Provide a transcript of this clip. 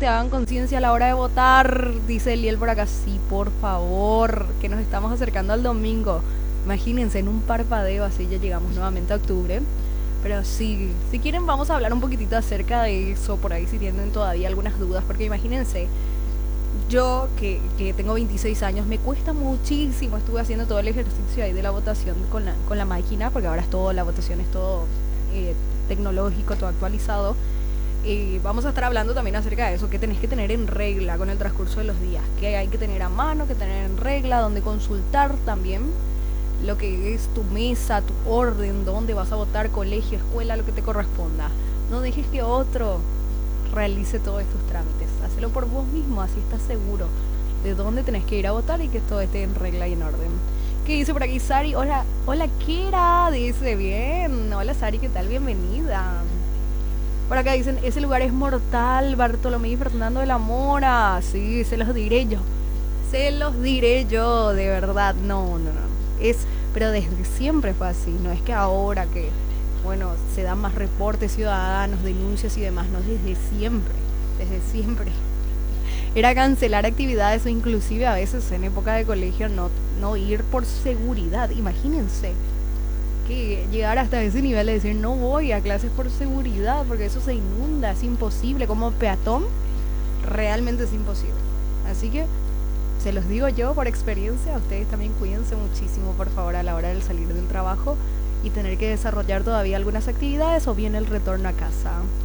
gente, hagan conciencia a la hora de votar, dice Eliel por acá. Sí, por favor, que nos estamos acercando al domingo. Imagínense, en un parpadeo así ya llegamos nuevamente a octubre. Pero sí, si quieren vamos a hablar un poquitito acerca de eso, por ahí si tienen todavía algunas dudas, porque imagínense, yo que tengo 26 años, me cuesta muchísimo, estuve haciendo todo el ejercicio ahí de la votación con la máquina, porque ahora es todo, la votación es todo tecnológico, todo actualizado. Y vamos a estar hablando también acerca de eso, que tenés que tener en regla con el transcurso de los días, que hay que tener a mano, que tener en regla, donde consultar también lo que es tu mesa, tu orden, dónde vas a votar, colegio, escuela, lo que te corresponda. No dejes que otro realice todos estos trámites. Hacelo por vos mismo, así estás seguro de dónde tenés que ir a votar y que todo esté en regla y en orden. ¿Qué dice por aquí Sari? Hola, hola Kira, dice bien. Hola Sari, ¿qué tal? Bienvenida. Por acá dicen, ese lugar es mortal, Bartolomé y Fernando de la Mora. Sí, se los diré yo. Se los diré yo, de verdad. No, no, no. Pero desde siempre fue así. No es que ahora que, bueno, se dan más reportes ciudadanos, denuncias y demás. No, desde siempre. Desde siempre. Era cancelar actividades o inclusive a veces en época de colegio no ir por seguridad. Imagínense que llegar hasta ese nivel de decir no voy a clases por seguridad porque eso se inunda, es imposible. Como peatón, realmente es imposible. Así que se los digo yo por experiencia, ustedes también cuídense muchísimo por favor a la hora de salir del trabajo y tener que desarrollar todavía algunas actividades o bien el retorno a casa.